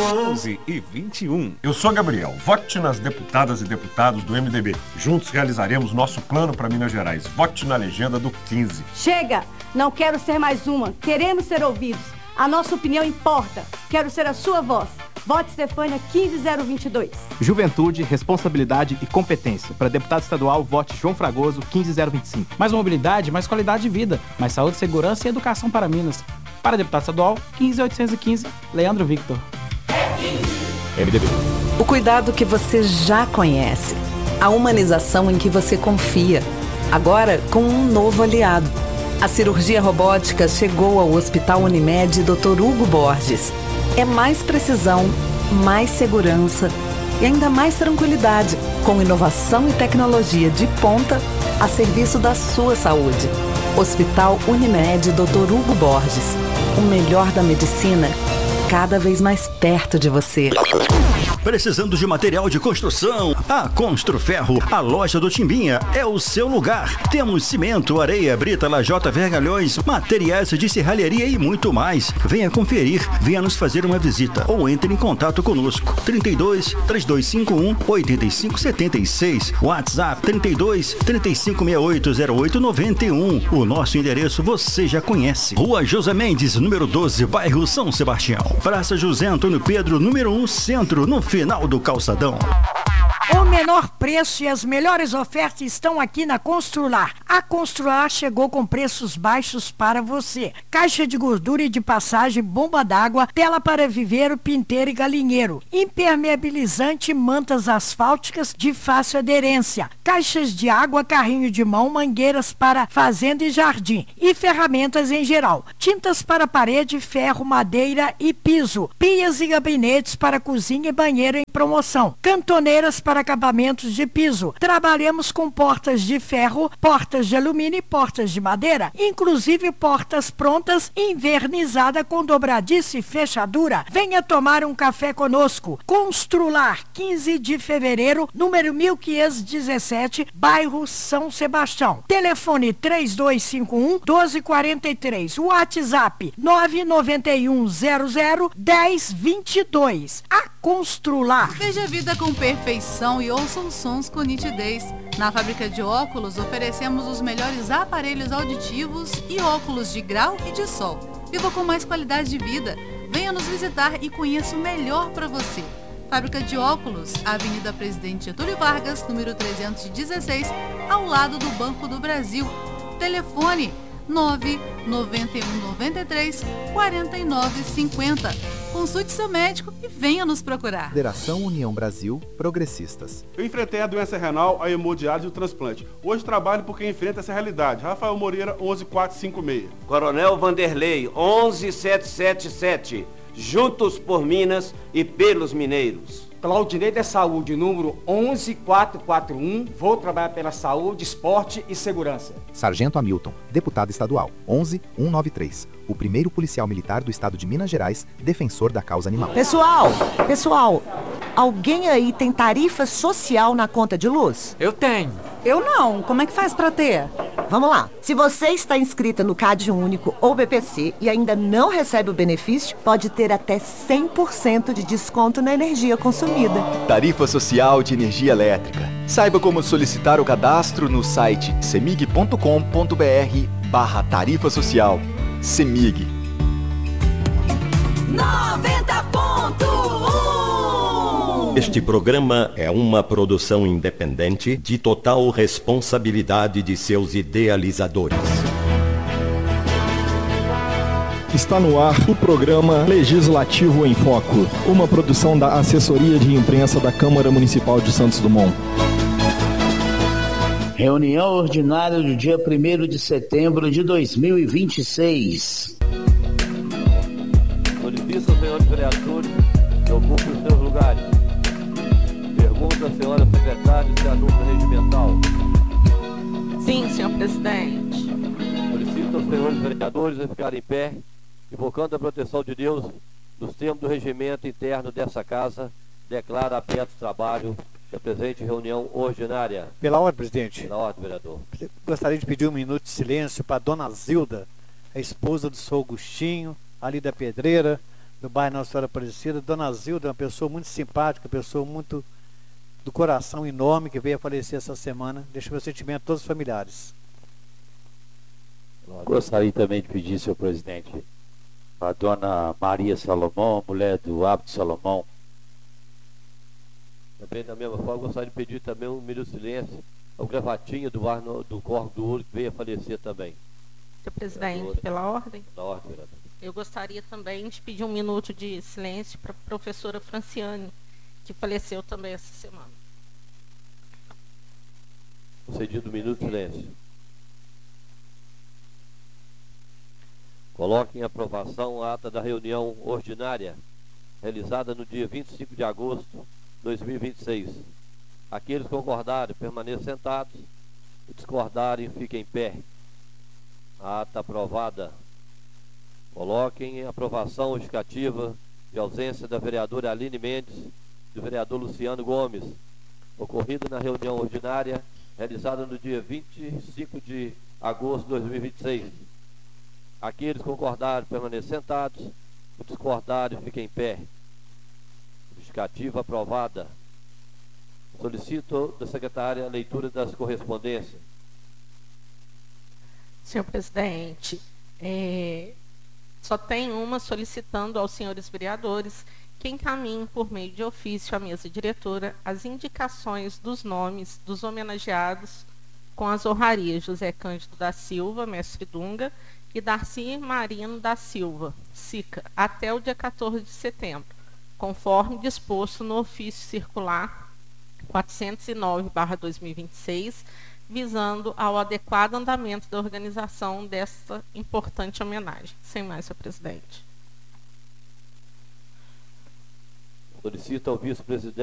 11h21. Eu sou Gabriel. Vote nas deputadas e deputados do MDB. Juntos realizaremos nosso plano para Minas Gerais. Vote na legenda do 15. Chega! Não quero ser mais uma. Queremos ser ouvidos. A nossa opinião importa. Quero ser a sua voz. Vote Stefânia 15022. Juventude, responsabilidade e competência. Para deputado estadual, vote João Fragoso 15025. Mais mobilidade, mais qualidade de vida. Mais saúde, segurança e educação para Minas. Para deputado estadual, 15815, Leandro Victor. MDB. O cuidado que você já conhece. A humanização em que você confia. Agora com um novo aliado. A cirurgia robótica chegou ao Hospital Unimed Dr. Hugo Borges. É mais precisão, mais segurança e ainda mais tranquilidade, com inovação e tecnologia de ponta a serviço da sua saúde. Hospital Unimed Dr. Hugo Borges. O melhor da medicina, cada vez mais perto de você. Precisando de material de construção? A Construferro, a loja do Timbinha, é o seu lugar. Temos cimento, areia, brita, lajota, vergalhões, materiais de serralheria e muito mais. Venha conferir, venha nos fazer uma visita ou entre em contato conosco. 32 3251 8576, WhatsApp 32 3568 0891. O nosso endereço você já conhece. Rua José Mendes, número 12, bairro São Sebastião. Praça José Antônio Pedro, número 1, Centro, no final do calçadão. O menor preço e as melhores ofertas estão aqui na Constrular. A Constrular chegou com preços baixos para você. Caixa de gordura e de passagem, bomba d'água, tela para viveiro, pinteiro e galinheiro. Impermeabilizante, mantas asfálticas de fácil aderência. Caixas de água, carrinho de mão, mangueiras para fazenda e jardim. E ferramentas em geral. Tintas para parede, ferro, madeira e piso. Pias e gabinetes para cozinha e banheiro em promoção. Cantoneiras para acabamentos de piso. Trabalhamos com portas de ferro, portas de alumínio e portas de madeira, inclusive portas prontas, invernizada com dobradiça e fechadura. Venha tomar um café conosco. Constrular, 15 de fevereiro, número 1517, bairro São Sebastião. Telefone 3251-1243. WhatsApp 991001022. A Constrular. Veja a vida com perfeição e ouça os sons com nitidez. Na fábrica de óculos oferecemos os melhores aparelhos auditivos e óculos de grau e de sol. Viva com mais qualidade de vida. Venha nos visitar e conheça o melhor para você. Fábrica de óculos, Avenida Presidente Getúlio Vargas, número 316, ao lado do Banco do Brasil. Telefone 99193-4950. Consulte seu médico e venha nos procurar. Federação União Brasil Progressistas. Eu enfrentei a doença renal, a hemodiálise e o transplante. Hoje trabalho por quem enfrenta essa realidade. Rafael Moreira, 11456. Coronel Vanderlei, 11777. Juntos por Minas e pelos mineiros. Claudinei da Saúde, número 11441. Vou trabalhar pela saúde, esporte e segurança. Sargento Hamilton, deputado estadual, 11193. O primeiro policial militar do estado de Minas Gerais, defensor da causa animal. Pessoal, alguém aí tem tarifa social na conta de luz? Eu tenho. Eu não. Como é que faz pra ter? Vamos lá. Se você está inscrita no CAD Único ou BPC e ainda não recebe o benefício, pode ter até 100% de desconto na energia consumida. Tarifa social de energia elétrica. Saiba como solicitar o cadastro no site semig.com.br/tarifa social. Semig 90.1. Este programa é uma produção independente de total responsabilidade de seus idealizadores. Está no ar o programa Legislativo em Foco, uma produção da Assessoria de Imprensa da Câmara Municipal de Santos Dumont. Reunião ordinária do dia 1º de setembro de 2026. Solicito aos senhores vereadores que ocupem os seus lugares. Pergunta à senhora secretária se há dupla regimental. Sim, senhor presidente. Solicito aos senhores vereadores a ficarem em pé, invocando a proteção de Deus, nos termos do regimento interno dessa casa, declara aberto o trabalho da presente reunião ordinária. Pela ordem, presidente. Pela ordem, vereador. Gostaria de pedir um minuto de silêncio para a dona Zilda, a esposa do seu Augustinho, ali da Pedreira, do bairro Nossa Senhora Aparecida. Dona Zilda, uma pessoa muito simpática, pessoa muito do coração enorme, que veio a falecer essa semana. Deixa meu sentimento a todos os familiares. Gostaria também de pedir, senhor presidente, a dona Maria Salomão, mulher do Abdo Salomão. Também da mesma forma, gostaria de pedir também um minuto de silêncio ao gravatinho do bairro do Corvo do Ouro, que veio a falecer também. Senhor presidente, pela ordem. Pela ordem, vereador. Eu gostaria também de pedir um minuto de silêncio para a professora Franciane, que faleceu também essa semana. Concedido um minuto de silêncio. Coloque em aprovação a ata da reunião ordinária realizada no dia 25 de agosto de 2026. Aqueles que concordarem, permaneçam sentados. E discordarem, fiquem em pé. A ata aprovada. Coloquem em aprovação justificativa de ausência da vereadora Aline Mendes e do vereador Luciano Gomes, ocorrida na reunião ordinária realizada no dia 25 de agosto de 2026. Aqueles que concordarem, permaneçam sentados. Se discordarem, fiquem em pé. Justificativa aprovada. Solicito da secretária a leitura das correspondências. Senhor presidente, só tem uma solicitando aos senhores vereadores que encaminhem por meio de ofício à mesa diretora as indicações dos nomes dos homenageados com as honrarias José Cândido da Silva, mestre Dunga, e Darcy Marino da Silva, SICA, até o dia 14 de setembro, conforme disposto no ofício circular 409/2026, visando ao adequado andamento da organização desta importante homenagem. Sem mais, senhor presidente. Solicito ao vice-presidente